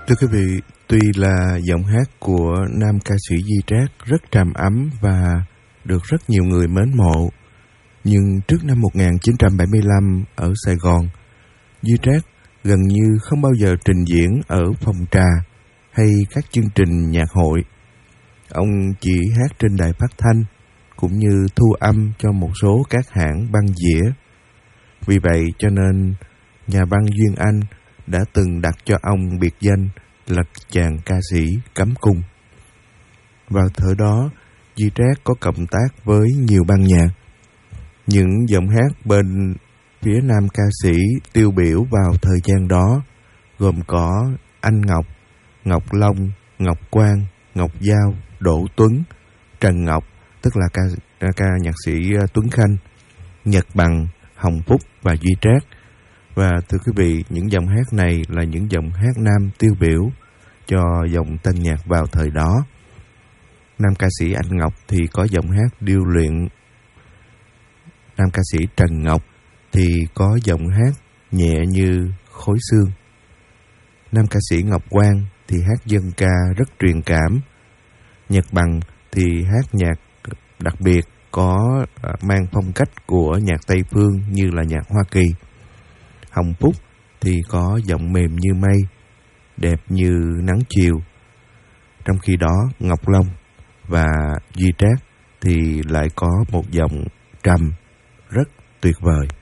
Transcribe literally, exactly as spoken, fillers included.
Thưa quý vị, tuy là giọng hát của nam ca sĩ Di Trác rất trầm ấm và được rất nhiều người mến mộ, nhưng trước năm một nghìn chín trăm bảy mươi lăm ở Sài Gòn, Di Trác gần như không bao giờ trình diễn ở phòng trà hay các chương trình nhạc hội. Ông chỉ hát trên đài phát thanh cũng như thu âm cho một số các hãng băng đĩa. Vì vậy cho nên nhà băng Duyên Anh đã từng đặt cho ông biệt danh là chàng ca sĩ cấm cung. Vào thời đó, Di Trác có cộng tác với nhiều ban nhạc. Những giọng hát bên phía nam ca sĩ tiêu biểu vào thời gian đó gồm có Anh Ngọc, Ngọc Long, Ngọc Quang, Ngọc Giao, Đỗ Tuấn, Trần Ngọc, tức là ca, ca nhạc sĩ Tuấn Khanh, Nhật Bằng, Hồng Phúc và Duy Trác. Và thưa quý vị, những dòng hát này là những dòng hát nam tiêu biểu cho dòng tân nhạc vào thời đó. Nam ca sĩ Anh Ngọc thì có giọng hát điêu luyện. Nam ca sĩ Trần Ngọc thì có giọng hát nhẹ như khối xương. Nam ca sĩ Ngọc Quang thì hát dân ca rất truyền cảm. Nhật Bằng thì hát nhạc đặc biệt có mang phong cách của nhạc Tây Phương như là nhạc Hoa Kỳ. Hồng Phúc thì có giọng mềm như mây, đẹp như nắng chiều. Trong khi đó Ngọc Long và Duy Trác thì lại có một giọng trầm rất tuyệt vời.